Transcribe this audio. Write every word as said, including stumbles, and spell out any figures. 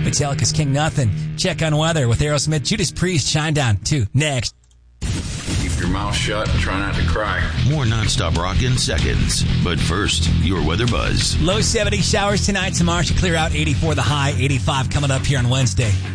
Metallica's King Nothing. Check on weather with Aerosmith. Judas Priest, Shinedown two. Next. Keep your mouth shut and try not to cry. More nonstop rock in seconds. But first, your weather buzz. Low seventy showers tonight. Tomorrow should clear out. eighty-four the high. eighty-five coming up here on Wednesday.